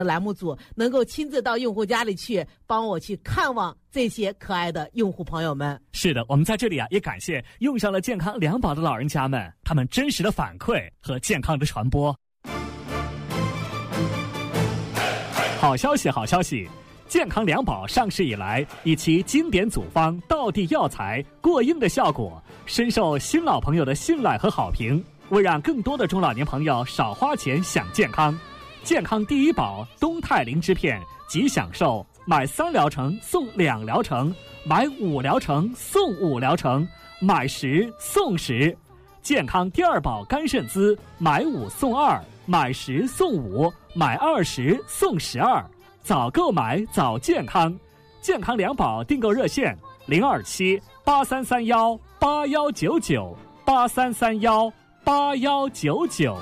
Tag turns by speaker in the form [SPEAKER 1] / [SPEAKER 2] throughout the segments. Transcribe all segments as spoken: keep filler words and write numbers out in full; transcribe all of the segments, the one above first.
[SPEAKER 1] 栏目组能够亲自到用户家里去，帮我去看望这些可爱的用户朋友们。
[SPEAKER 2] 是的，我们在这里啊，也感谢用上了健康两宝的老人家们，他们真实的反馈和健康的传播。好消息，好消息！健康两宝上市以来，以其经典组方、道地药材、过硬的效果，深受新老朋友的信赖和好评。为让更多的中老年朋友少花钱享健康，健康第一宝东泰灵芝片即享受买三疗程送两疗程，买五疗程送五疗程，买十送十。健康第二宝肝肾滋，买五送二，买十送五，买二十送十二。早购买早健康，健康两宝订购热线零二七八三三幺八幺九九八三三幺八幺九九。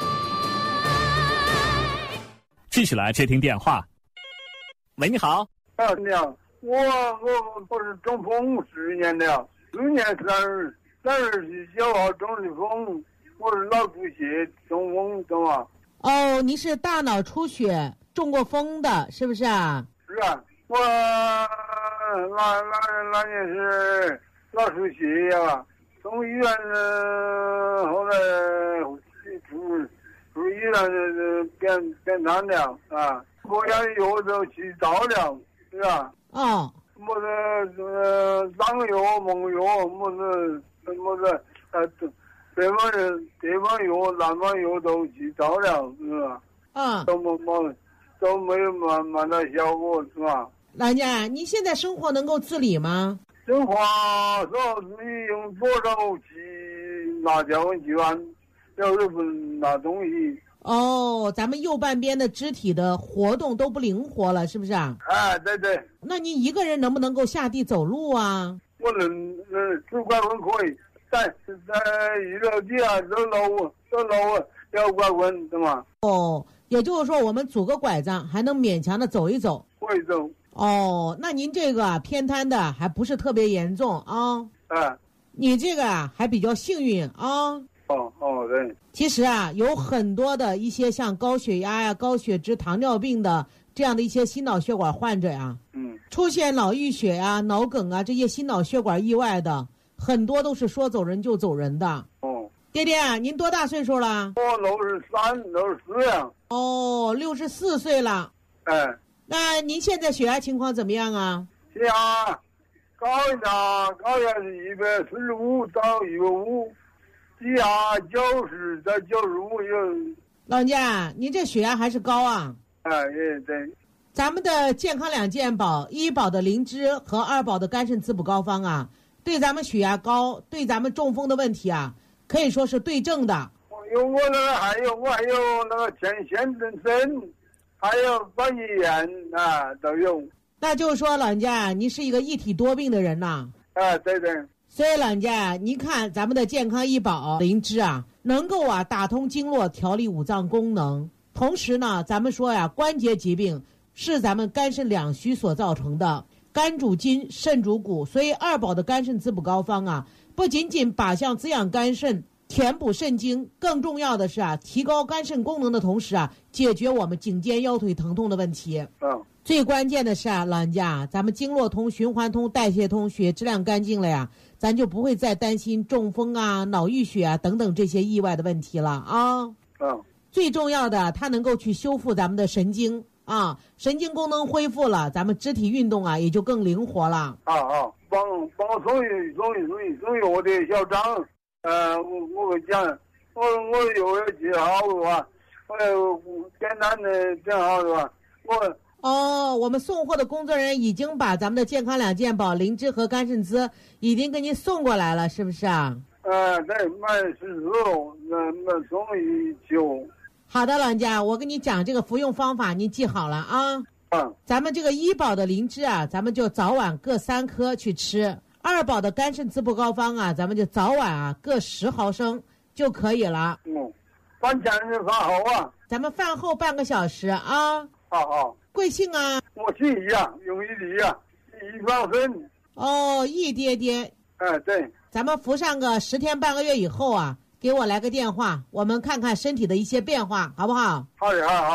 [SPEAKER 2] 继续来接听电话。喂，你好。
[SPEAKER 3] 啊，你好，我我我是中风十年了，去年三十三十九号中的风，我是脑出血中风，懂吗？
[SPEAKER 1] 哦，您是大脑出血中过风的，是不是啊？
[SPEAKER 3] 是啊，我那那那年是脑出血呀，从医院呃后来出出医院呃变变瘫了啊，过两药就去照了，是吧？
[SPEAKER 1] 哦。
[SPEAKER 3] 么子呃张药、蒙药，么子么子呃北方人北方药、南方药都去照了，是吧？
[SPEAKER 1] 嗯。
[SPEAKER 3] 都没没都没有满满的效果，是吧？
[SPEAKER 1] 老人家，您现在生活能够自理吗？
[SPEAKER 3] 生活说自己用左手去拿交文机关，有时候拿东西。
[SPEAKER 1] 哦，咱们右半边的肢体的活动都不灵活了，是不是啊？
[SPEAKER 3] 哎，对对。
[SPEAKER 1] 那您一个人能不能够下地走路啊？
[SPEAKER 3] 我能，能拄拐棍可以，在在一楼底下走楼走楼要拐棍，对吗？
[SPEAKER 1] 哦，也就是说我们拄个拐杖还能勉强的走一走。
[SPEAKER 3] 可以走。
[SPEAKER 1] 哦，那您这个偏瘫的还不是特别严重啊？
[SPEAKER 3] 哎。
[SPEAKER 1] 你这个啊还比较幸运啊。
[SPEAKER 3] 哦哦，对。
[SPEAKER 1] 其实啊，有很多的一些像高血压呀、高血脂、糖尿病的这样的一些心脑血管患者呀，
[SPEAKER 3] 嗯，
[SPEAKER 1] 出现脑溢血呀、脑梗啊这些心脑血管意外的，很多都是说走人就走人的。
[SPEAKER 3] 哦，
[SPEAKER 1] 爹爹，您多大岁数了？
[SPEAKER 3] 我六十三、六十四呀。
[SPEAKER 1] 哦，六十四岁了。
[SPEAKER 3] 哎。
[SPEAKER 1] 那您现在血压情况怎么样啊？
[SPEAKER 3] 血压高一点，高压是一百四十五到一百五。低压九十到九十五有。
[SPEAKER 1] 老人家，您这血压还是高啊？
[SPEAKER 3] 哎，也对。
[SPEAKER 1] 咱们的健康两件宝，一宝的灵芝和二宝的肝肾滋补膏方啊，对咱们血压高、对咱们中风的问题啊，可以说是对症的。
[SPEAKER 3] 有我那个还有我还有那个前腺增生，还有关节炎啊都有。
[SPEAKER 1] 那就是说，老人家，您是一个一体多病的人呐。
[SPEAKER 3] 啊，对对。
[SPEAKER 1] 所以老人家，您看咱们的健康一宝灵芝啊，能够啊打通经络，调理五脏功能。同时呢，咱们说呀，关节疾病是咱们肝肾两虚所造成的，肝主筋，肾主骨，所以二宝的肝肾滋补膏方啊，不仅仅靶向滋养肝肾、填补肾精，更重要的是啊，提高肝肾功能的同时啊，解决我们颈肩腰腿疼痛的问题。
[SPEAKER 3] 嗯。
[SPEAKER 1] 最关键的是啊，老人家，咱们经络通、循环通、代谢通，血质量干净了呀，咱就不会再担心中风啊、脑溢血啊等等这些意外的问题了啊。
[SPEAKER 3] 嗯。
[SPEAKER 1] 最重要的，它能够去修复咱们的神经啊，神经功能恢复了，咱们肢体运动啊也就更灵活了。
[SPEAKER 3] 啊啊，帮帮我送一送一送一送一我的小张，呃，我我讲，我我有要记好的话，我简单的讲好的话，我。
[SPEAKER 1] 哦，我们送货的工作人员已经把咱们的健康两件宝灵芝和肝肾滋已经给您送过来了，是不是啊？
[SPEAKER 3] 呃，对，买十六，那那送一九。
[SPEAKER 1] 好的，老人家，我跟你讲这个服用方法，您记好了啊。
[SPEAKER 3] 嗯。
[SPEAKER 1] 咱们这个一宝的灵芝啊，咱们就早晚各三颗去吃；二宝的肝肾滋补膏方啊，咱们就早晚啊各十毫升就可以了。
[SPEAKER 3] 嗯。饭前是饭后啊？
[SPEAKER 1] 咱们饭后半个小时啊。
[SPEAKER 3] 好好。
[SPEAKER 1] 贵姓啊？
[SPEAKER 3] 我姓易啊，用一粒啊，易方生。
[SPEAKER 1] 哦，易爹爹。
[SPEAKER 3] 哎，对。
[SPEAKER 1] 咱们服上个十天半个月以后啊，给我来个电话，我们看看身体的一些变化，好不好？
[SPEAKER 3] 好的，好好。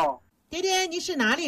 [SPEAKER 1] 爹爹，你是哪里